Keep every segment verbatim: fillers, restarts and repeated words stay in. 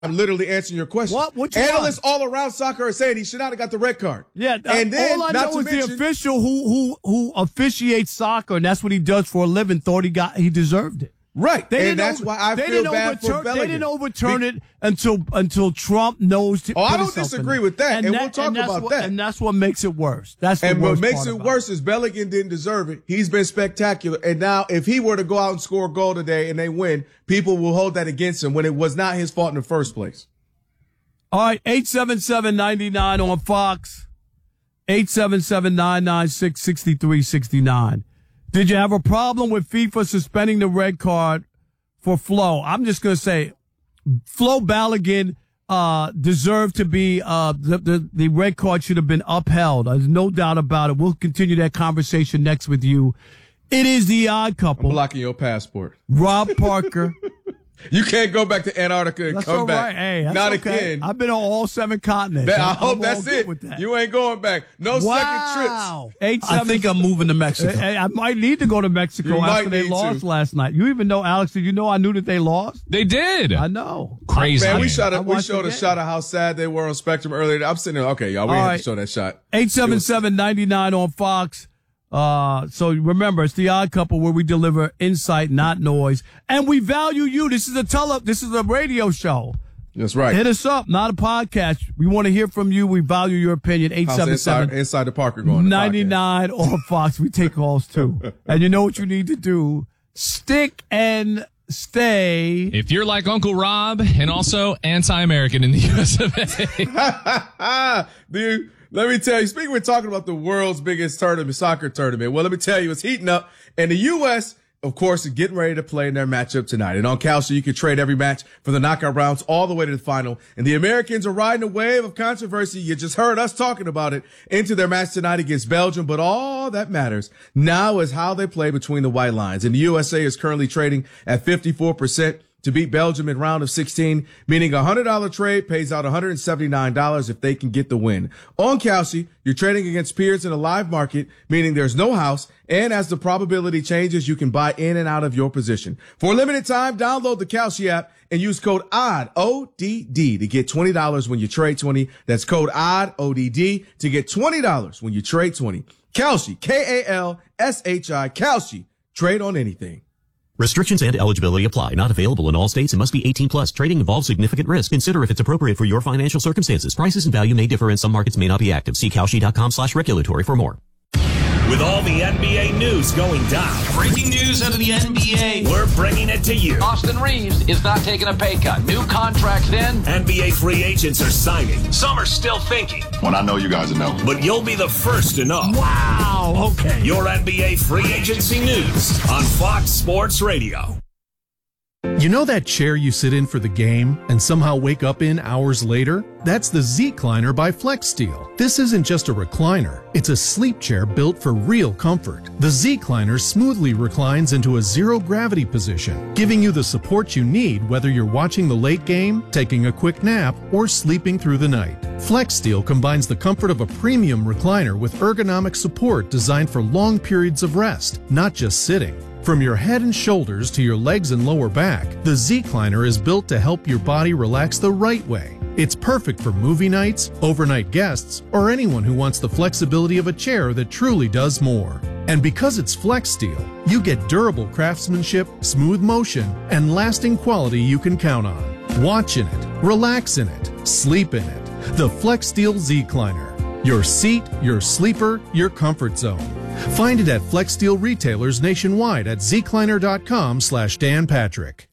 I'm literally answering your question. What? What you Analysts want? all around soccer are saying he should not have got the red card. Yeah, and then all I not know to is mention, the official who who who officiates soccer, and that's what he does for a living. Thought he got he deserved it. Right, They and that's over, why I they feel didn't bad overturn, for Bellingham. They didn't overturn it until until Trump knows. To Oh, I put don't himself in disagree it. with that, and that, we'll talk and that's about what, that. And that's what makes it worse. That's the And worst what makes part it about worse is Bellingham didn't deserve it. He's been spectacular. And now if he were to go out and score a goal today and they win, people will hold that against him when it was not his fault in the first place. All right, eight seven seven, nine nine on Fox, eight seven seven, nine nine six, six three six nine. Did you have a problem with FIFA suspending the red card for Flo? I'm just going to say Flo Balogun uh, deserved to be, uh, the, the, the red card should have been upheld. There's no doubt about it. We'll continue that conversation next with you. It is the Odd Couple. I'm blocking your passport. Rob Parker. You can't go back to Antarctica and That's come all back. right. Hey, that's Not okay. again. I've been on all seven continents. That, I I'm hope all that's good it. with that. You ain't going back. No Wow. second trips. Eight, I seven, think I'm moving to Mexico. I, I might need to go to Mexico You after might they need lost to. last night. You even know, Alex, did you know I knew that they lost? They did. I know. Crazy. Man, we game. shot I a, we watched showed the a game. shot of how sad they were on Spectrum earlier. I'm sitting there, okay, y'all, we All have right. to show that shot. eight seven seven, nine nine on Fox. Uh, so remember, it's the Odd Couple where we deliver insight, not noise. And we value you. This is a tele, this is a radio show. That's right. Hit us up, not a podcast. We want to hear from you. We value your opinion. eight How's seven inside, seven, inside the Parker going? ninety-nine on Fox. We take calls too. And you know what you need to do? Stick and stay. If you're like Uncle Rob and also anti-American in the U S of A. Dude, let me tell you, speaking, we're talking about the world's biggest tournament, soccer tournament. Well, let me tell you, it's heating up. And the U S, of course, is getting ready to play in their matchup tonight. And on Calcio, you can trade every match from the knockout rounds all the way to the final. And the Americans are riding a wave of controversy. You just heard us talking about it into their match tonight against Belgium. But all that matters now is how they play between the white lines. And the U S A is currently trading at fifty-four percent to beat Belgium in round of sixteen, meaning a one hundred dollars trade pays out one hundred seventy-nine dollars if they can get the win. On Kalshi, you're trading against peers in a live market, meaning there's no house, and as the probability changes, you can buy in and out of your position. For a limited time, download the Kalshi app and use code O D D, O D D, to get twenty dollars when you trade twenty. That's code O D D, O D D, to get twenty dollars when you trade twenty. Kalshi, K A L S H I, Kalshi. Trade on anything. Restrictions and eligibility apply. Not available in all states and must be eighteen plus. Trading involves significant risk. Consider if it's appropriate for your financial circumstances. Prices and value may differ and some markets may not be active. See Kalshi.com slash regulatory for more. With all the N B A news going down, Breaking news out of the N B A. we're bringing it to you. Austin Reeves is not taking a pay cut. New contracts in. N B A free agents are signing. Some are still thinking, When I know, you guys will know. but you'll be the first to know. Wow. Okay. Your N B A free agency news on Fox Sports Radio. You know that chair you sit in for the game and somehow wake up in hours later? That's the Z-Cliner by FlexSteel. This isn't just a recliner. It's a sleep chair built for real comfort. The Z-Cliner smoothly reclines into a zero-gravity position, giving you the support you need whether you're watching the late game, taking a quick nap, or sleeping through the night. FlexSteel combines the comfort of a premium recliner with ergonomic support designed for long periods of rest, not just sitting. From your head and shoulders to your legs and lower back, the Z-Cliner is built to help your body relax the right way. It's perfect for movie nights, overnight guests, or anyone who wants the flexibility of a chair that truly does more. And because it's FlexSteel, you get durable craftsmanship, smooth motion, and lasting quality you can count on. Watch in it, relax in it, sleep in it. The FlexSteel Z-Cliner. Your seat, your sleeper, your comfort zone. Find it at FlexSteel retailers nationwide at zcliner.com slash Dan Patrick.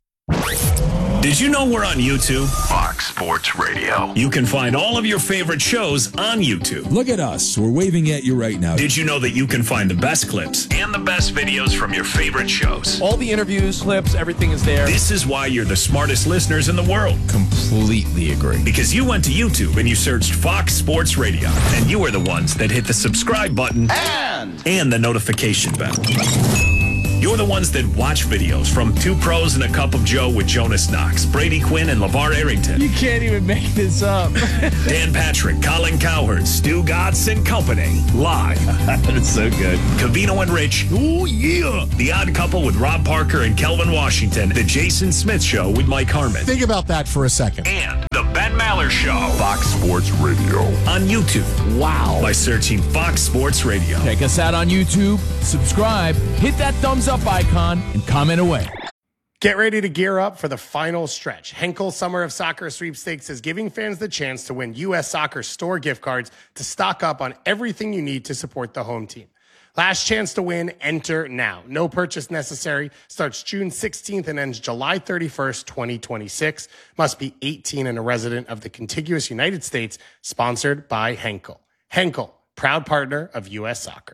Did you know we're on YouTube? Fox Sports Radio. You can find all of your favorite shows on YouTube. Look at us. We're waving at you right now. Did you know that you can find the best clips and the best videos from your favorite shows? All the interviews, clips, everything is there. This is why you're the smartest listeners in the world. Completely agree. Because you went to YouTube and you searched Fox Sports Radio, and you are the ones that hit the subscribe button And and the notification bell. You're the ones that watch videos from Two Pros and a Cup of Joe with Jonas Knox, Brady Quinn, and LeVar Arrington. You can't even make this up. Dan Patrick, Colin Cowherd, Stu Gatz, and company. Live. That's so good. Cavino and Rich. Oh, yeah. The Odd Couple with Rob Parker and Kelvin Washington. The Jason Smith Show with Mike Harmon. Think about that for a second. And The Ben Maller Show. Fox Sports Radio. On YouTube. Wow. By searching Fox Sports Radio. Check us out on YouTube. Subscribe. Hit that thumbs up icon and comment away. Get ready to gear up for the final stretch. Henkel Summer of Soccer Sweepstakes is giving fans the chance to win U S Soccer store gift cards to stock up on everything you need to support the home team. Last chance to win, enter now. No purchase necessary. Starts June sixteenth and ends July thirty-first, twenty twenty-six. Must be eighteen and a resident of the contiguous United States. Sponsored by Henkel. Henkel, proud partner of U S Soccer.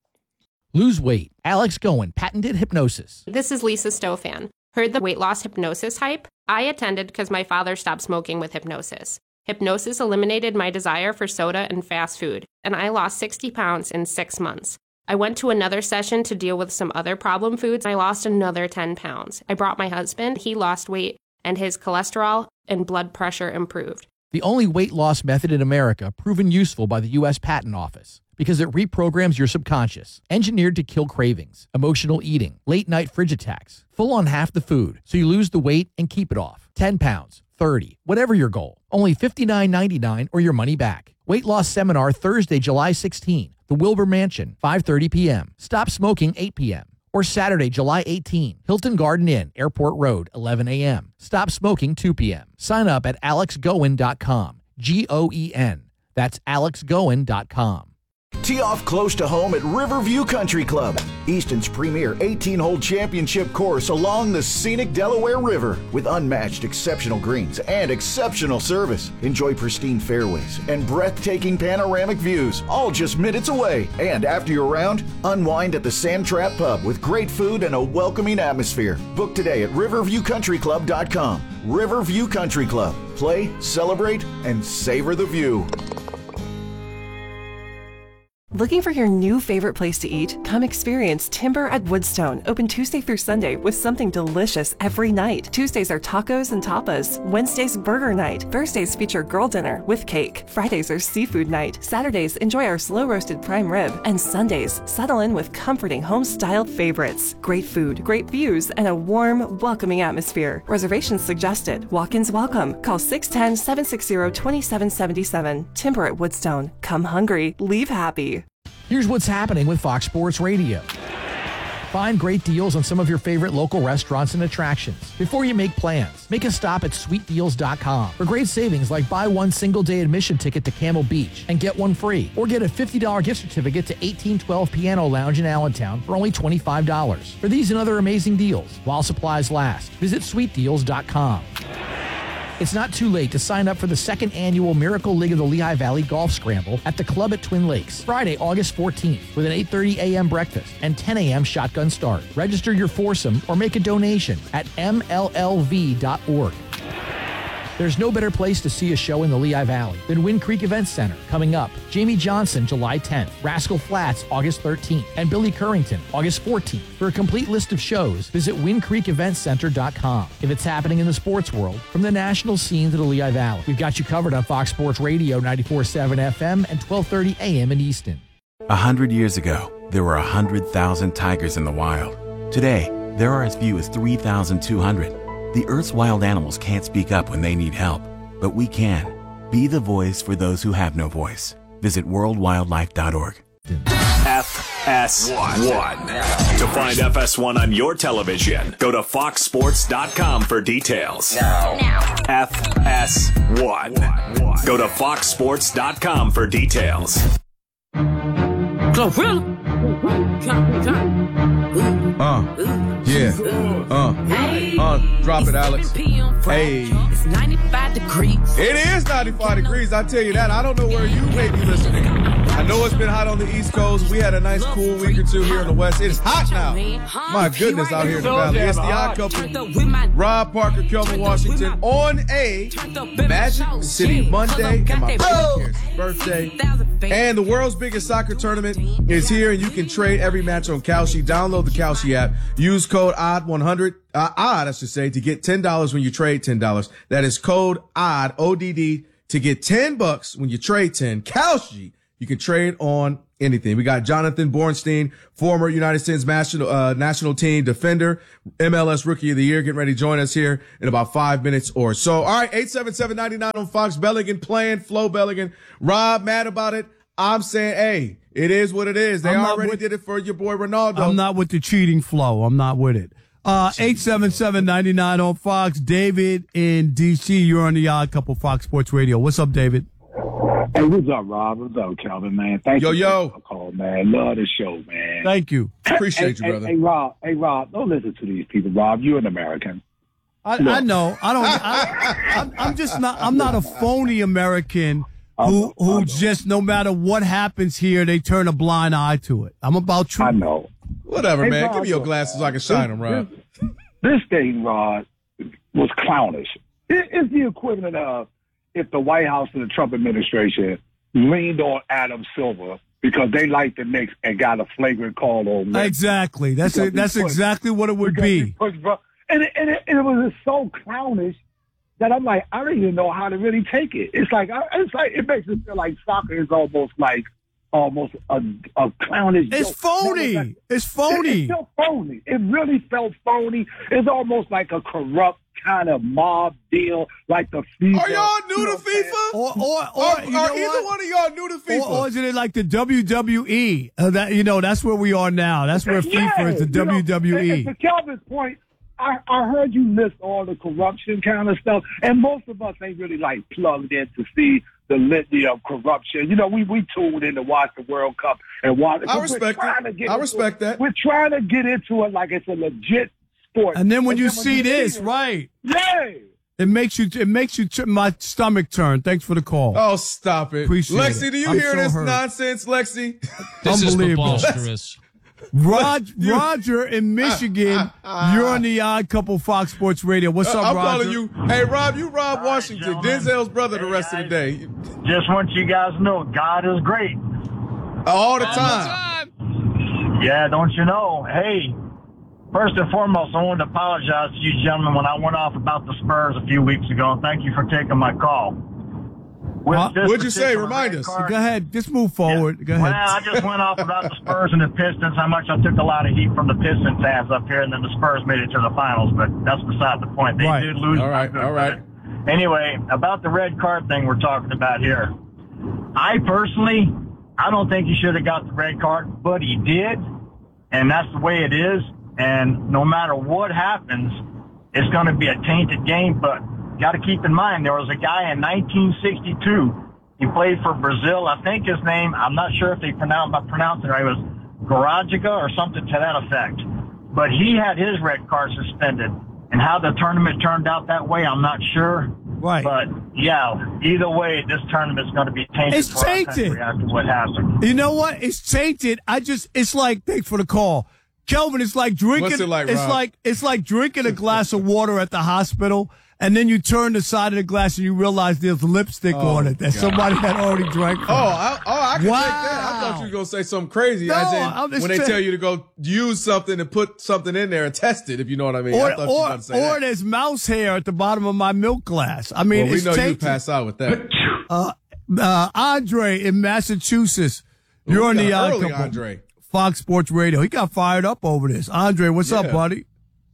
Lose weight. Alex Goen, patented hypnosis. This is Lisa Stofan. Heard the weight loss hypnosis hype? I attended because my father stopped smoking with hypnosis. Hypnosis eliminated my desire for soda and fast food, and I lost sixty pounds in six months. I went to another session to deal with some other problem foods. I lost another ten pounds. I brought my husband. He lost weight, and his cholesterol and blood pressure improved. The only weight loss method in America proven useful by the U S Patent Office because it reprograms your subconscious, engineered to kill cravings, emotional eating, late-night fridge attacks, full on half the food, so you lose the weight and keep it off. ten pounds, thirty, whatever your goal. Only fifty-nine ninety-nine or your money back. Weight loss seminar Thursday, July sixteenth, the Wilbur Mansion, five thirty p.m. Stop smoking, eight p.m. Or Saturday, July eighteenth, Hilton Garden Inn, Airport Road, eleven a.m. Stop smoking, two p.m. Sign up at alex goen dot com. G O E N. That's alex goen dot com. Tee off close to home at Riverview Country Club, Easton's premier eighteen-hole championship course along the scenic Delaware River with unmatched exceptional greens and exceptional service. Enjoy pristine fairways and breathtaking panoramic views, all just minutes away. And after your round, unwind at the Sand Trap Pub with great food and a welcoming atmosphere. Book today at riverview country club dot com. Riverview Country Club. Play, celebrate, and savor the view. Looking for your new favorite place to eat? Come experience Timber at Woodstone, open Tuesday through Sunday with something delicious every night. Tuesdays are tacos and tapas. Wednesdays, burger night. Thursdays feature girl dinner with cake. Fridays are seafood night. Saturdays, enjoy our slow-roasted prime rib. And Sundays, settle in with comforting home-styled favorites. Great food, great views, and a warm, welcoming atmosphere. Reservations suggested. Walk-ins welcome. Call six one zero, seven six zero, two seven seven seven. Timber at Woodstone. Come hungry, leave happy. Here's what's happening with Fox Sports Radio. Find great deals on some of your favorite local restaurants and attractions. Before you make plans, make a stop at sweet deals dot com for great savings like buy one single-day admission ticket to Camel Beach and get one free. Or get a fifty dollars gift certificate to eighteen twelve Piano Lounge in Allentown for only twenty-five dollars. For these and other amazing deals, while supplies last, visit sweet deals dot com. It's not too late to sign up for the second annual Miracle League of the Lehigh Valley Golf Scramble at the club at Twin Lakes, Friday, August fourteenth, with an eight thirty a.m. breakfast and ten a.m. shotgun start. Register your foursome or make a donation at m l l v dot org. There's no better place to see a show in the Lehigh Valley than Wind Creek Event Center. Coming up, Jamie Johnson, July tenth, Rascal Flatts, August thirteenth, and Billy Currington, August fourteenth. For a complete list of shows, visit wind creek event center dot com. If it's happening in the sports world, from the national scene to the Lehigh Valley, we've got you covered on Fox Sports Radio, ninety-four point seven F M and twelve thirty A M in Easton. A hundred years ago, there were a hundred thousand tigers in the wild. Today, there are as few as three thousand two hundred. The Earth's wild animals can't speak up when they need help, but we can. Be the voice for those who have no voice. Visit world wildlife dot org. F S one. To find F S one on your television, go to fox sports dot com for details. Now. Now. F S one. Go to fox sports dot com for details. Glorilla. Uh, yeah, uh, uh, drop it, Alex. Hey, it's ninety-five degrees. It is ninety-five degrees, I tell you that. I don't know where you may be listening. I know it's been hot on the East Coast. We had a nice cool week or two here in the West. It's hot now. My goodness, out here in the Valley. It's the Odd Couple. Rob Parker, Kelvin Washington on a Magic City Monday and my brother's birthday. And the world's biggest soccer tournament is here, and you can trade every match on Kalshi. Download the Kalshi app. Use code O D D one hundred, uh, odd, I should say, to get ten dollars when you trade ten dollars. That is code O D D, O D D, to get ten bucks when you trade ten. Kalshi. You can trade on anything. We got Jonathan Bornstein, former United States national, uh, national team defender, M L S Rookie of the Year, getting ready to join us here in about five minutes or so. All right, eight seven seven, nine nine on Fox. Bellingham playing, Flo Bellingham. Rob, mad about it. I'm saying, hey, it is what it is. They I'm already with, did it for your boy Ronaldo. I'm not with the cheating flow. I'm not with it. Uh, eight seven seven, nine nine on Fox. David in D C, you're on the Odd Couple Fox Sports Radio. What's up, David? Hey, what's up, Rob? What's up, Kelvin, man? Thank yo, you yo. for the call, man. Love the show, man. Thank you. Appreciate hey, you, brother. Hey, hey, Rob. Hey, Rob, don't listen to these people, Rob. You're an American. I, I know. I don't. I, I'm, I'm just not. I'm not a phony American who who just no matter what happens here, they turn a blind eye to it. I'm about truth. I know. Whatever, hey, man. Rob, Give me your glasses so I can shine them, Rob. This, this thing, Rob, was clownish. It, it's the equivalent of if the White House and the Trump administration leaned on Adam Silver because they liked the Knicks and got a flagrant call on them. Exactly. That's a, that's pushed, exactly what it would be. Pushed, and, it, and, it, and it was just so clownish that I'm like, I don't even know how to really take it. It's like, it's like it makes me feel like soccer is almost like almost a, a clownish. It's joke. phony. Like, it's phony. It, it's still phony. It really felt phony. It's almost like a corrupt kind of mob deal, like the FIFA. Are y'all new to FIFA? Or, or, or are, you know are either what? one of y'all new to FIFA? Or, or is it like the W W E? Uh, that you know, that's where we are now. That's where yeah, FIFA is, the you know, W W E. And, and to Kelvin's point, I, I heard you list all the corruption kind of stuff, and most of us ain't really like plugged in to see the litany of corruption. You know, we we tuned in to watch the World Cup and watch. I respect it. I respect that. We're trying to get into it like it's a legit sport. And then when and you then when see you this, see it, right? Yeah. It makes you. It makes you. My stomach turn. Thanks for the call. Oh, stop it, Appreciate Lexi. it. Do you I'm hear so this hurt. nonsense, Lexi? This is Unbelievable. preposterous. Rod, Roger in Michigan, you're on the Odd Couple Fox Sports Radio. What's up, I'm Roger? calling you. Hey, Rob, you Rob All Washington, right, Denzel's brother, the hey, rest guys. of the day. Just want you guys to know, God is great. All the All time. the time. Yeah, don't you know? Hey, first and foremost, I wanted to apologize to you gentlemen when I went off about the Spurs a few weeks ago. Thank you for taking my call. With Huh? this What'd you say? particular Remind red us. card- Go ahead. Just move forward. Yeah. Go ahead. Well, I just went off about the Spurs and the Pistons, how much I took a lot of heat from the Pistons fans up here, and then the Spurs made it to the finals, but that's beside the point. They Right. did lose. All right, by good all right. bit. Anyway, about the red card thing we're talking about here. I personally, I don't think he should have got the red card, but he did, and that's the way it is. And no matter what happens, it's going to be a tainted game, but got to keep in mind, there was a guy in nineteen sixty-two. He played for Brazil. I think his name, I'm not sure if they pronounce, if I pronounced it right, it was Garagica or something to that effect. But he had his red card suspended. And how the tournament turned out that way, I'm not sure. Right. But, yeah, either way, this tournament's going to be tainted. It's for our tainted. country after what happened. You know what? It's tainted. I just. It's like. Thanks for the call, Kelvin. It's like drinking. What's it like, It's Rob? like. It's like drinking a glass of water at the hospital. And then you turn the side of the glass and you realize there's lipstick Oh, on it that God. somebody had already drank from. Oh, I, oh, I can Wow. take that. I thought you were going to say something crazy. No, as in, I'm just when they saying- tell you to go use something and put something in there and test it, if you know what I mean. Or, I thought you were or, going to say or that. there's mouse hair at the bottom of my milk glass. I mean, Well, we it's know you tainted. pass out with that. Uh, uh, Andre in Massachusetts, you're Ooh, on we the got Odd early Couple. Andre. Fox Sports Radio. He got fired up over this. Andre, what's up, Yeah. buddy?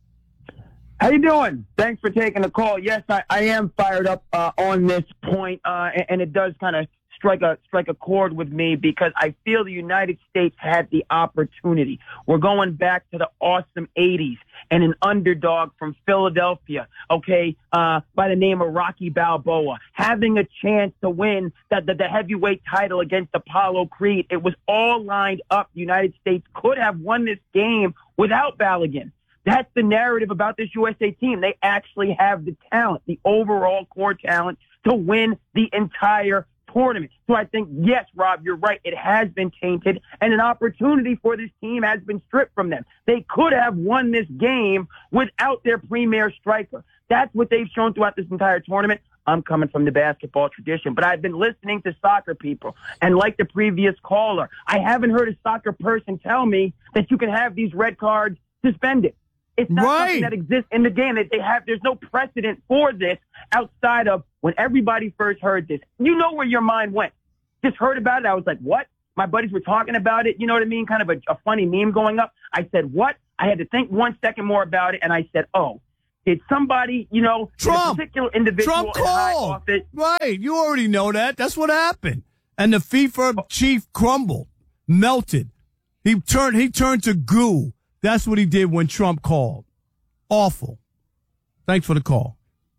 How you doing? Thanks for taking the call. Yes, I, I am fired up uh, on this point, uh, and, and it does kind of strike a strike a chord with me because I feel the United States had the opportunity. We're going back to the awesome eighties and an underdog from Philadelphia, okay, uh, by the name of Rocky Balboa, having a chance to win the, the, the heavyweight title against Apollo Creed. It was all lined up. The United States could have won this game without Balogun. That's the narrative about this U S A team. They actually have the talent, the overall core talent to win the entire tournament. So I think, yes, Rob, you're right. It has been tainted, and an opportunity for this team has been stripped from them. They could have won this game without their premier striker. That's what they've shown throughout this entire tournament. I'm coming from the basketball tradition, but I've been listening to soccer people, and like the previous caller, I haven't heard a soccer person tell me that you can have these red cards suspended. It's not right. something that exists in the game. That they have, there's no precedent for this outside of when everybody first heard this. You know where your mind went. Just heard about it. I was like, what? My buddies were talking about it. You know what I mean? Kind of a, a funny meme going up. I said, what? I had to think one second more about it, and I said, oh. Did somebody, you know, Trump, a particular individual Trump in high called. office? Right. You already know that. That's what happened. And the FIFA chief crumbled, melted. He turned, he turned to goo. That's what he did when Trump called. Awful. Thanks for the call.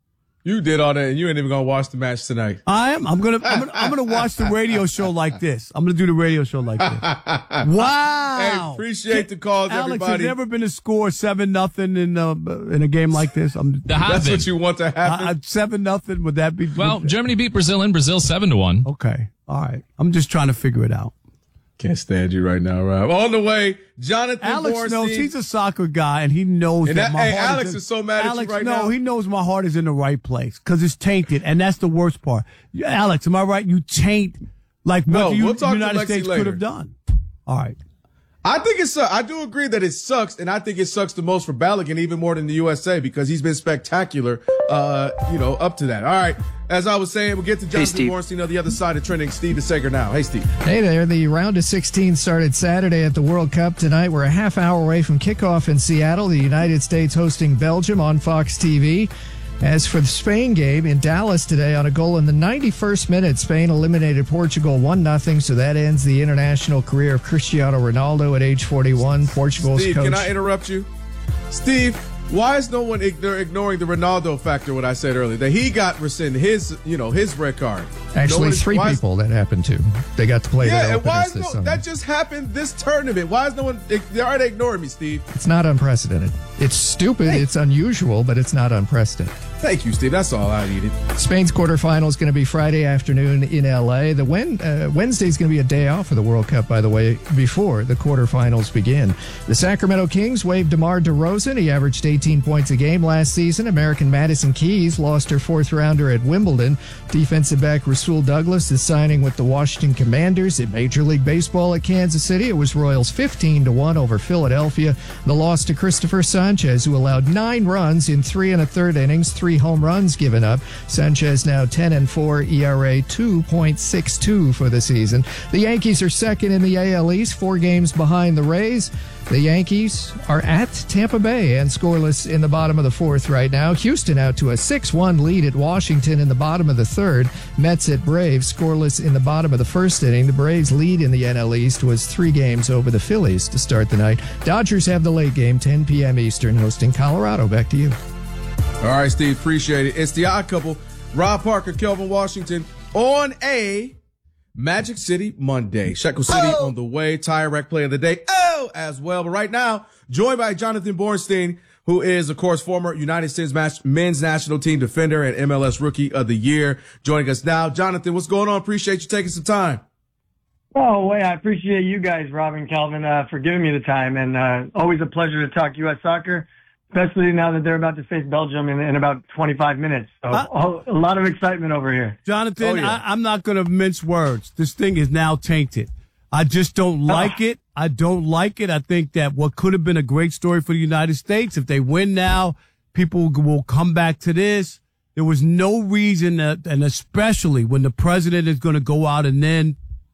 You did all that, and you ain't even gonna watch the match tonight. I am. I'm gonna. I'm gonna, I'm gonna watch the radio show like this. I'm gonna do the radio show like this. Wow. Hey, appreciate the calls, Alex, everybody. has there ever been a score seven nothing in uh, in a game like this? I'm, That's what you want to happen. Uh, seven nothing. Would that be? Well, Germany beat Brazil in Brazil seven to one. Okay. All right. I'm just trying to figure it out. Can't stand you right now, Rob. On the way, Jonathan Alex Bornstein. knows he's a soccer guy, and he knows and that, that my hey, heart Alex is, in, is so mad Alex, at you right no, now. he knows my heart is in the right place because it's tainted, and that's the worst part. Alex, am I right? You taint like what No, the we'll talk to United Lexi States later. could have done. All right. I think it's, I do agree that it sucks, and I think it sucks the most for Balogun, even more than the U S A, because he's been spectacular, uh, you know, up to that. All right. As I was saying, we'll get to Jonathan Hey, Bornstein on the other side of trending. Steve DeSager now. Hey, Steve. Hey there. The round of sixteen started Saturday at the World Cup. Tonight, we're a half hour away from kickoff in Seattle. The United States hosting Belgium on Fox T V. As for the Spain game in Dallas today, on a goal in the ninety-first minute, Spain eliminated Portugal one nothing, so that ends the international career of Cristiano Ronaldo at age forty-one. Portugal's Steve, coach. can I interrupt you? Steve, why is no one they're ignoring the Ronaldo factor, what I said earlier, that he got rescinded, his, you know, his red card? Actually, no is, three people that happened to. They got to play yeah, their and why is openers this no, summer. that just happened this tournament? Why is no one, they, are they ignoring me, Steve? It's not unprecedented. It's stupid, Hey. it's unusual, but it's not unprecedented. Thank you, Steve. That's all I needed. Spain's quarterfinal is going to be Friday afternoon in L A. The Wen- uh, Wednesday is going to be a day off for the World Cup, by the way, before the quarterfinals begin. The Sacramento Kings waived DeMar DeRozan. He averaged eighteen points a game last season. American Madison Keys lost her fourth rounder at Wimbledon. Defensive back Rasul Douglas is signing with the Washington Commanders. In Major League Baseball at Kansas City, it was Royals fifteen to one over Philadelphia. The loss to Christopher Sanchez, who allowed nine runs in three and a third innings, three home runs given up. Sanchez now ten and four, E R A two point six two for the season. The Yankees are second in the A L East, four games behind the Rays. The Yankees are at Tampa Bay and scoreless in the bottom of the fourth right now. Houston out to a six one lead at Washington in the bottom of the third. Mets at Braves scoreless in the bottom of the first inning. The Braves' lead in the N L East was three games over the Phillies to start the night. Dodgers have the late game, ten p.m. Eastern, hosting Colorado. Back to you. All right, Steve, appreciate it. It's the odd couple, Rob Parker, Kelvin Washington, on a Magic City Monday. Shekel City oh. on the way. Tire Rack play of the day. Oh, as well. But right now, joined by Jonathan Bornstein, who is, of course, former United States men's national team defender and M L S Rookie of the Year. Joining us now. Jonathan, what's going on? Appreciate you taking some time. Oh, wait, I appreciate you guys, Rob and Calvin, uh, for giving me the time. And uh, always a pleasure to talk U S soccer, especially now that they're about to face Belgium in, in about twenty-five minutes. So uh, a lot of excitement over here. Jonathan, oh, yeah. I, I'm not going to mince words. This thing is now tainted. I just don't like it. I don't like it. I think that what could have been a great story for the United States, if they win now, people will come back to this. There was no reason that, and especially when the president is going to go out and then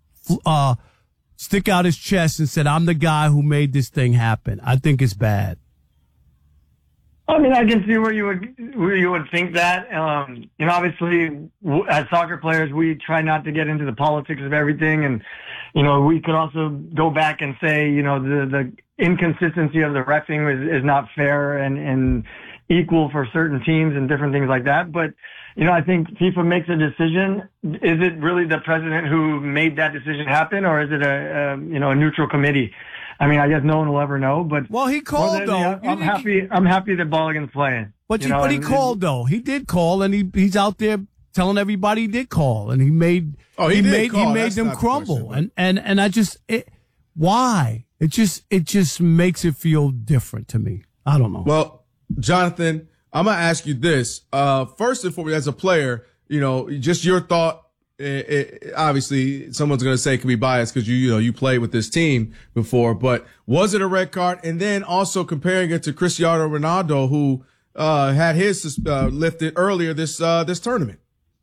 uh, stick out his chest and said, I'm the guy who made this thing happen. I think it's bad. I mean, I can see where you would where you would think that. Um, you know, obviously, w- as soccer players, we try not to get into the politics of everything, and you know, we could also go back and say, you know, the the inconsistency of the reffing is, is not fair and and equal for certain teams and different things like that. But you know, I think FIFA makes a decision. Is it really the president who made that decision happen, or is it a, a you know a neutral committee? I mean, I guess no one will ever know, but well, he called than, though. Yeah, I'm happy. I'm happy that Balogun's playing. But you you, know, but he and, called though. He did call, and he he's out there telling everybody he did call, and he made oh he, he did made call. he made That's them not crumble, the and and and I just it, why it just it just makes it feel different to me. I don't know. Well, Jonathan, I'm gonna ask you this. Uh, first and foremost, as a player, you know, just your thought. It, it, obviously, someone's gonna say it could be biased because you you know you played with this team before, but was it a red card? And then also comparing it to Cristiano Ronaldo, who uh, had his uh, lifted earlier this uh, this tournament.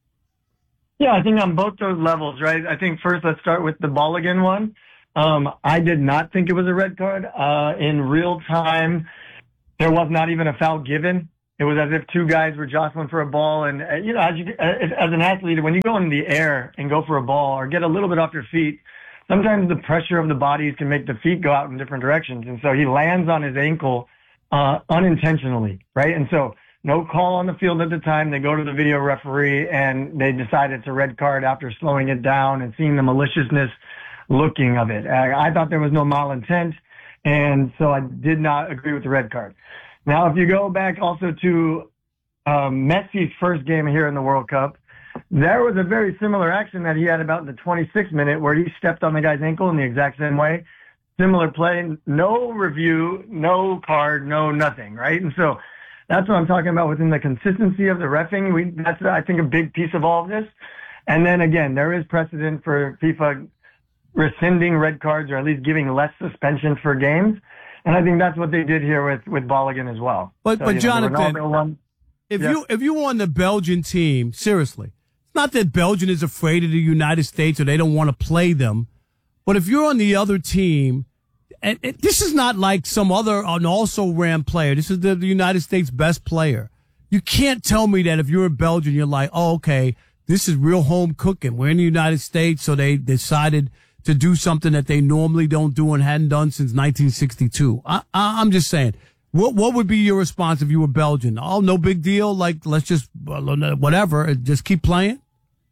Yeah, I think on both those levels, right? I think first let's start with the Balogun one. Um, I did not think it was a red card. Uh, in real time, there was not even a foul given. It was as if two guys were jostling for a ball. And, uh, you know, as, you, as, as an athlete, when you go in the air and go for a ball or get a little bit off your feet, sometimes the pressure of the bodies can make the feet go out in different directions. And so he lands on his ankle uh, unintentionally, right? And so no call on the field at the time. They go to the video referee and they decide it's a red card after slowing it down and seeing the maliciousness looking of it. I, I thought there was no malintent, and so I did not agree with the red card. Now, if you go back also to um, Messi's first game here in the World Cup, there was a very similar action that he had about in the twenty-sixth minute where he stepped on the guy's ankle in the exact same way. Similar play, no review, no card, no nothing, right? And so that's what I'm talking about within the consistency of the reffing. We, that's, I think, a big piece of all of this. And then again, there is precedent for FIFA rescinding red cards or at least giving less suspension for games. And I think that's what they did here with, with Balogun as well. But, so, but know, Jonathan, one, if yeah. you, if you were on the Belgian team, seriously, it's not that Belgium is afraid of the United States or they don't want to play them. But if you're on the other team, and, and this is not like some other, an also-ran player. This is the, the United States' best player. You can't tell me that if you're in Belgium, you're like, oh, okay, this is real home cooking. We're in the United States, so they decided to do something that they normally don't do and hadn't done since nineteen sixty-two. I, I, I'm just saying, what what would be your response if you were Belgian? Oh, no big deal. Like, let's just, whatever, just keep playing?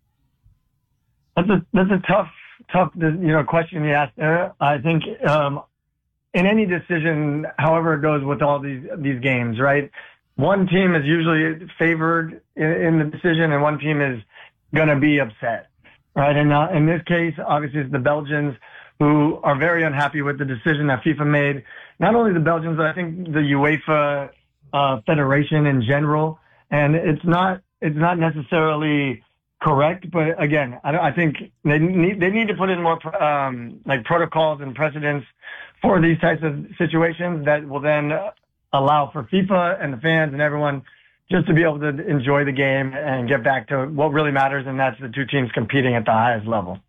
That's a, that's a tough, tough, you know, question you asked there. I think, um, in any decision, however it goes with all these, these games, right? One team is usually favored in, in the decision and one team is going to be upset. Right, and uh, in this case, obviously, it's the Belgians who are very unhappy with the decision that FIFA made. Not only the Belgians, but I think the UEFA uh, Federation in general. And it's not it's not necessarily correct, but again, I, I think they need they need to put in more um, like protocols and precedents for these types of situations that will then allow for FIFA and the fans and everyone just to be able to enjoy the game and get back to what really matters, and that's the two teams competing at the highest level.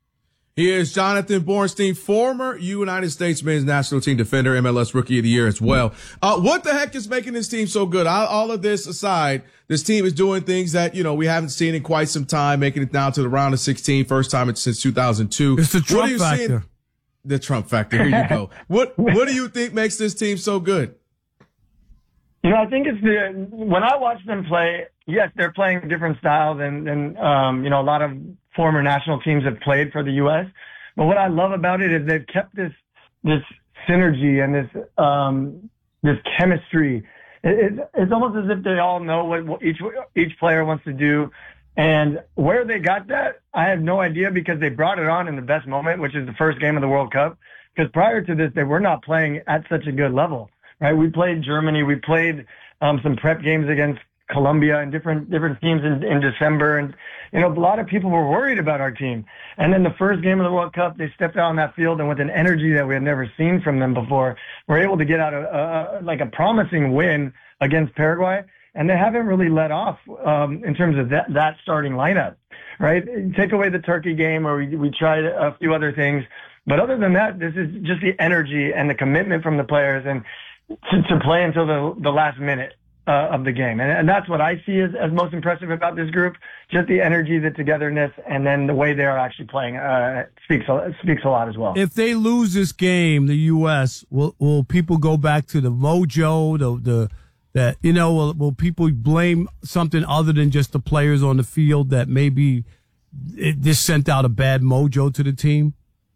He is Jonathan Bornstein, former United States men's national team defender, M L S Rookie of the Year as well. Uh, what the heck is making this team so good? All, all of this aside, this team is doing things that, you know, we haven't seen in quite some time, making it down to the round of sixteen, first time since two thousand two. It's the Trump factor. Seeing? The Trump factor. Here you go. What, what do you think makes this team so good? You know, I think it's the, when I watch them play, yes, they're playing different styles than, than, um, you know, a lot of former national teams have played for the U S. But what I love about it is they've kept this, this synergy and this, um, this chemistry. It, it, it's almost as if they all know what, what each, each player wants to do. And where they got that, I have no idea because they brought it on in the best moment, which is the first game of the World Cup. Because prior to this, they were not playing at such a good level. Right, we played Germany. We played um, some prep games against Colombia and different different teams in, in December. And you know, a lot of people were worried about our team. And then the first game of the World Cup, they stepped out on that field and with an energy that we had never seen from them before, were able to get out a, a like a promising win against Paraguay. And they haven't really let off um, in terms of that, that starting lineup. Right, take away the Turkey game, where we we tried a few other things, but other than that, this is just the energy and the commitment from the players and To, to play until the the last minute uh, of the game, and, and that's what I see as, as most impressive about this group. Just the energy, the togetherness, and then the way they are actually playing uh, speaks speaks a lot as well. If they lose this game, the U S will will people go back to the mojo, the the that you know will, will people blame something other than just the players on the field that maybe it just sent out a bad mojo to the team?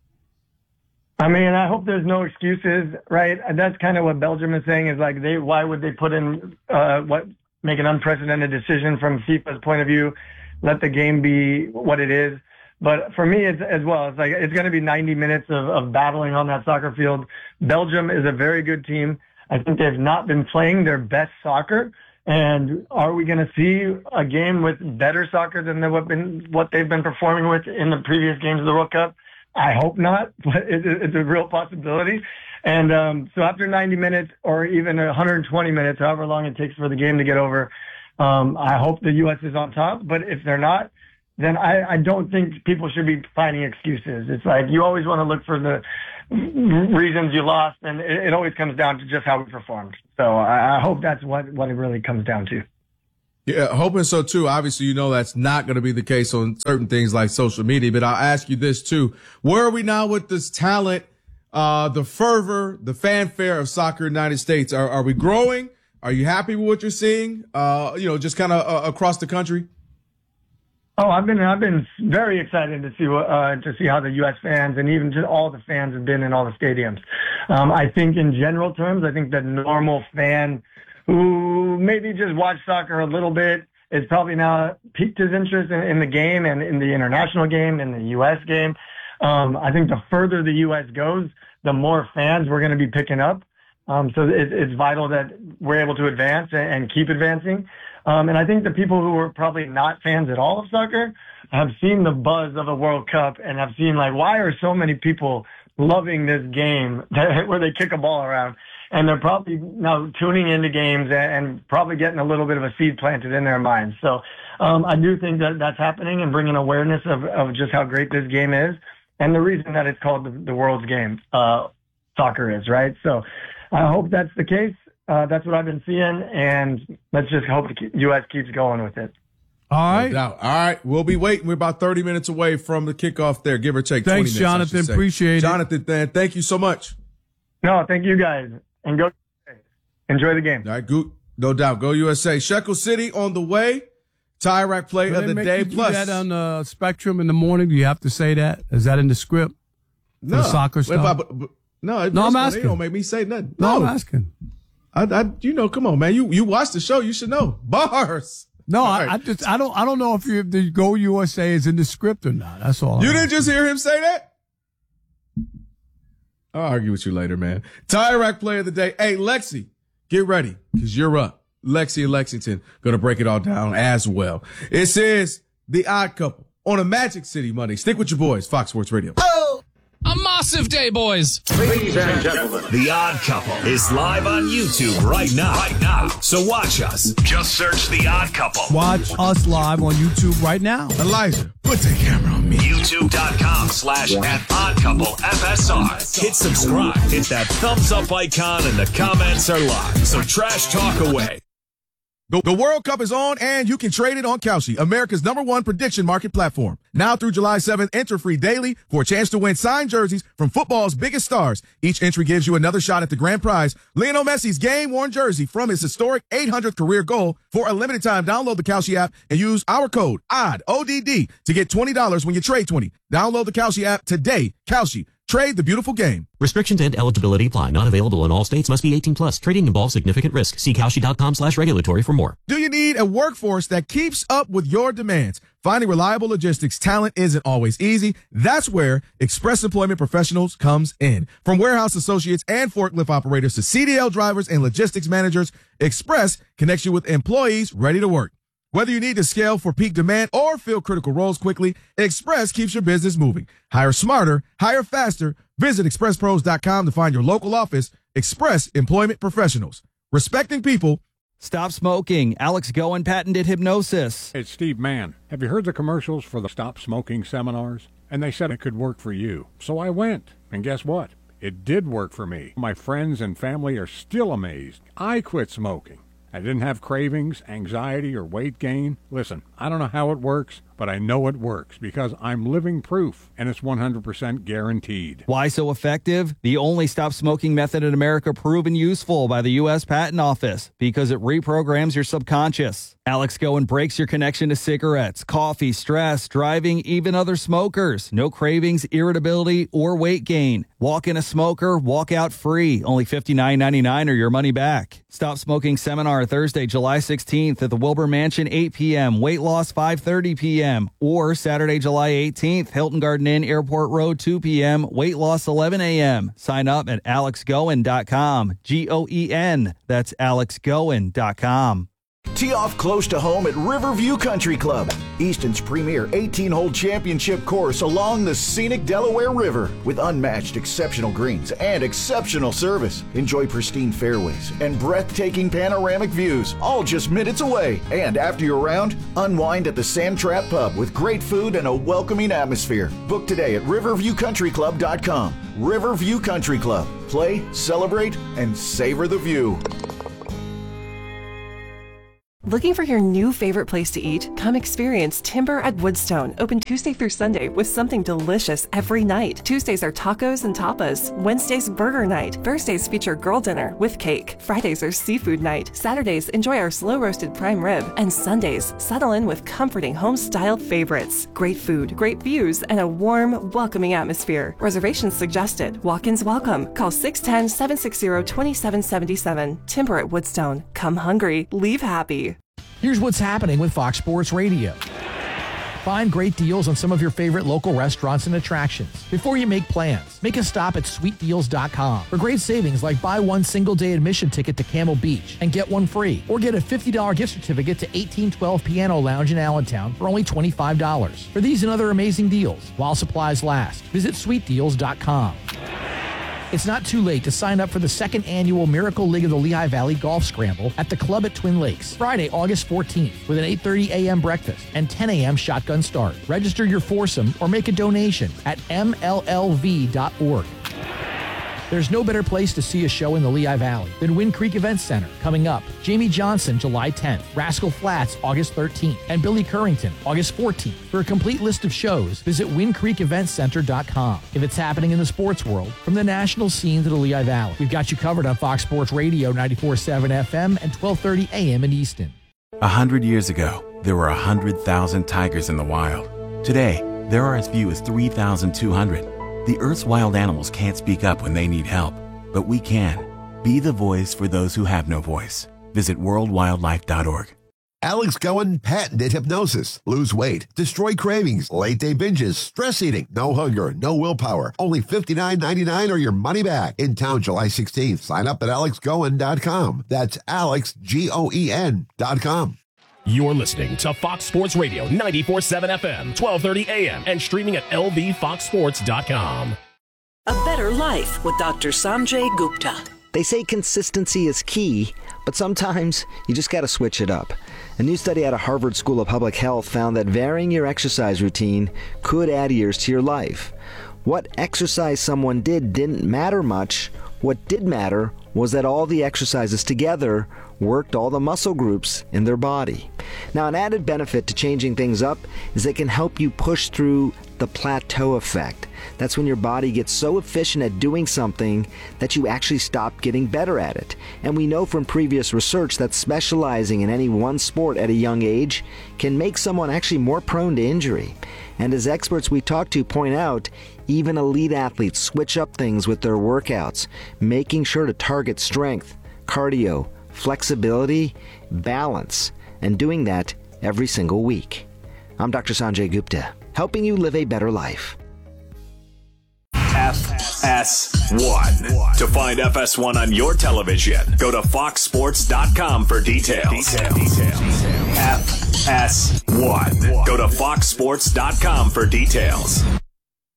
I mean, I hope there's no excuses, right? And that's kind of what Belgium is saying is like, they, why would they put in, uh, what, make an unprecedented decision from FIFA's point of view? let the game be what it is. But for me, it's as well. It's like it's going to be ninety minutes of, of battling on that soccer field. Belgium is a very good team. I think they've not been playing their best soccer. And are we going to see a game with better soccer than what been what they've been performing with in the previous games of the World Cup? I hope not, but it, it's a real possibility. And um, so after ninety minutes or even one hundred twenty minutes, however long it takes for the game to get over, um, I hope the U S is on top. But if they're not, then I, I don't think people should be finding excuses. It's like you always want to look for the reasons you lost, and it, it always comes down to just how we performed. So I, I hope that's what, what it really comes down to. Yeah, hoping so too. Obviously, you know that's not going to be the case on certain things like social media, but I'll ask you this too. Where are we now with this talent, uh, the fervor, the fanfare of soccer in the United States? Are, are we growing? Are you happy with what you're seeing, uh, you know, just kind of uh, across the country? Oh, I've been I've been very excited to see what, uh, to see how the U S fans and even just all the fans have been in all the stadiums. Um, I think in general terms, I think the normal fan who maybe just watched soccer a little bit is probably now piqued his interest in, in the game and in the international game and the U S game. Um, I think the further the U S goes, the more fans we're going to be picking up. Um, so it, it's vital that we're able to advance and, and keep advancing. Um, and I think the people who are probably not fans at all of soccer have seen the buzz of a World Cup and have seen, like, why are so many people loving this game where they kick a ball around? And they're probably now tuning into games and, and probably getting a little bit of a seed planted in their minds. So um, I do think that that's happening and bringing awareness of, of just how great this game is and the reason that it's called the, the world's game, uh, soccer is, right? So I hope that's the case. Uh, that's what I've been seeing, and let's just hope the U S keeps going with it. All right. No doubt. All right. We'll be waiting. We're about thirty minutes away from the kickoff there, give or take. Thanks, twenty minutes, Jonathan. Appreciate it. Jonathan, man, thank you so much. No, thank you guys. And go enjoy the game. All right, go, no doubt. Go U S A. Shekel City on the way. Tie Rack play Do of they the make day. you do Plus, that on the Spectrum in the morning. Do you have to say that? Is that in the script? For no the soccer If stuff? I- but- but- no, No, I'm asking. They don't make me say nothing. No, No, I'm asking. I, I, you know, come on, man. You you watch the show. You should know bars. No, All I, right. I just I don't I don't know if you, the Go U S A is in the script or not. That's all. You I'm didn't just hear him say that? I'll argue with you later, man. Tie Rack play of the day. Hey, Lexi, get ready because you're up. Lexi and Lexington going to break it all down as well. It says The Odd Couple on a Magic City Monday. Stick with your boys, Fox Sports Radio. A massive day, boys. Ladies and gentlemen, The Odd Couple is live on YouTube right now. Right now. So watch us. Just search The Odd Couple. Watch us live on YouTube right now. Elijah, put the camera on me. YouTube.com slash Odd Couple F S R. Hit subscribe. Hit that thumbs up icon and the comments are live. So trash talk away. The, the World Cup is on, and you can trade it on Kalshi, America's number one prediction market platform. Now through July seventh, enter free daily for a chance to win signed jerseys from football's biggest stars. Each entry gives you another shot at the grand prize, Lionel Messi's game-worn jersey from his historic eight hundredth career goal. For a limited time, download the Kalshi app and use our code O D D, O D D, to get twenty dollars when you trade twenty. Download the Kalshi app today. Kalshi. Trade the beautiful game. Restrictions and eligibility apply. Not available in all states. Must be eighteen plus. Trading involves significant risk. See Kalshi.com slash regulatory for more. Do you need a workforce that keeps up with your demands? Finding reliable logistics talent isn't always easy. That's where Express Employment Professionals comes in. From warehouse associates and forklift operators to C D L drivers and logistics managers, Express connects you with employees ready to work. Whether you need to scale for peak demand or fill critical roles quickly, Express keeps your business moving. Hire smarter, hire faster. Visit express pros dot com to find your local office. Express Employment Professionals. Respecting people. Stop smoking. Alex Goen patented hypnosis. It's Steve Mann. Have you heard the commercials for the Stop Smoking seminars? And they said it could work for you. So I went. And guess what? It did work for me. My friends and family are still amazed. I quit smoking. I didn't have cravings, anxiety, or weight gain. Listen, I don't know how it works. but I know it works because I'm living proof, and it's one hundred percent guaranteed. Why so effective? The only stop smoking method in America proven useful by the U S Patent Office because it reprograms your subconscious. Alex Goen breaks your connection to cigarettes, coffee, stress, driving, even other smokers. No cravings, irritability, or weight gain. Walk in a smoker, walk out free. Only fifty-nine ninety-nine or your money back. Stop Smoking Seminar Thursday, July sixteenth at the Wilbur Mansion, eight p.m. Weight loss, five thirty p.m. Or Saturday, July eighteenth, Hilton Garden Inn, Airport Road, two p.m. Weight loss, eleven a.m. Sign up at alex goen dot com. G O E N. That's alex goen dot com. Tee off close to home at Riverview Country Club, Easton's premier eighteen-hole championship course along the scenic Delaware River with unmatched exceptional greens and exceptional service. Enjoy pristine fairways and breathtaking panoramic views, all just minutes away. And after your round, unwind at the Sand Trap Pub with great food and a welcoming atmosphere. Book today at riverview country club dot com. Riverview Country Club. Play, celebrate, and savor the view. Looking for your new favorite place to eat? Come experience Timber at Woodstone, open Tuesday through Sunday with something delicious every night. Tuesdays are tacos and tapas. Wednesdays, burger night. Thursdays feature girl dinner with cake. Fridays are seafood night. Saturdays, enjoy our slow-roasted prime rib. And Sundays, settle in with comforting home-style favorites. Great food, great views, and a warm, welcoming atmosphere. Reservations suggested. Walk-ins welcome. Call six one zero, seven six zero, two seven seven seven. Timber at Woodstone. Come hungry, leave happy. Here's what's happening with Fox Sports Radio. Find great deals on some of your favorite local restaurants and attractions. Before you make plans, make a stop at sweet deals dot com for great savings like buy one single-day admission ticket to Camel Beach and get one free. Or get a fifty dollars gift certificate to eighteen twelve Piano Lounge in Allentown for only twenty-five dollars. For these and other amazing deals, while supplies last, visit sweet deals dot com. It's not too late to sign up for the second annual Miracle League of the Lehigh Valley Golf Scramble at the club at Twin Lakes, Friday, August fourteenth, with an eight thirty a.m. breakfast and ten a.m. shotgun start. Register your foursome or make a donation at m l l v dot org. There's no better place to see a show in the Lehigh Valley than Wind Creek Events Center. Coming up, Jamie Johnson, July tenth, Rascal Flatts, August thirteenth, and Billy Currington, August fourteenth. For a complete list of shows, visit wind creek event center dot com. If it's happening in the sports world, from the national scene to the Lehigh Valley, we've got you covered on Fox Sports Radio ninety-four point seven F M and twelve thirty A M in Easton. A hundred years ago, there were a hundred thousand tigers in the wild. Today, there are as few as three thousand two hundred. The Earth's wild animals can't speak up when they need help, but we can. Be the voice for those who have no voice. Visit world wildlife dot org. Alex Goen patented hypnosis. Lose weight, destroy cravings, late day binges, stress eating, no hunger, no willpower. Only fifty-nine ninety-nine or your money back. In town July sixteenth. Sign up at alex goen dot com. That's Alex, G O E N dot com. You're listening to Fox Sports Radio ninety-four point seven F M, twelve thirty A M, and streaming at L V fox sports dot com. A Better Life with Doctor Sanjay Gupta. They say consistency is key, but sometimes you just got to switch it up. A new study out of Harvard School of Public Health found that varying your exercise routine could add years to your life. What exercise someone did didn't matter much. What did matter was that all the exercises together worked all the muscle groups in their body. Now, an added benefit to changing things up is they can help you push through the plateau effect. That's when your body gets so efficient at doing something that you actually stop getting better at it. And we know from previous research that specializing in any one sport at a young age can make someone actually more prone to injury. And as experts we talk to point out, even elite athletes switch up things with their workouts, making sure to target strength, cardio, flexibility, balance, and doing that every single week. I'm Doctor Sanjay Gupta, helping you live a better life. F S one. To find F S one on your television, go to fox sports dot com for details. details. F S one. Go to fox sports dot com for details.